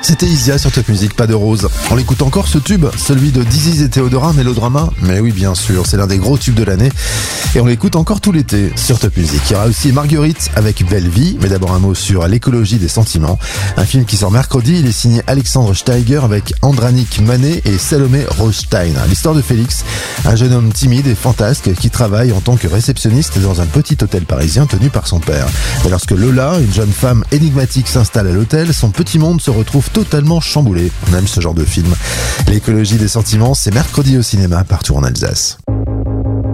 C'était Isia sur Top Music, pas de rose. On l'écoute encore ce tube, celui de Diziz et Théodora, Mélodrama. Mais oui, bien sûr, c'est l'un des gros tubes de l'année. Et on l'écoute encore tout l'été sur Top Music. Il y aura aussi Marguerite avec Belle Vie, mais d'abord un mot sur l'écologie des sentiments. Un film qui sort mercredi, il est signé Alexandre Steiger avec Andranik Manet et Salomé Rothstein. L'histoire de Félix, un jeune homme timide et fantasque qui travaille en tant que réceptionniste dans un petit hôtel parisien tenu par son père. Et lorsque Lola, une jeune femme énigmatique, s'installe à l'hôtel, son petit monde se retrouve totalement chamboulé. On aime ce genre de film. L'écologie des sentiments, c'est mercredi au cinéma partout en Alsace.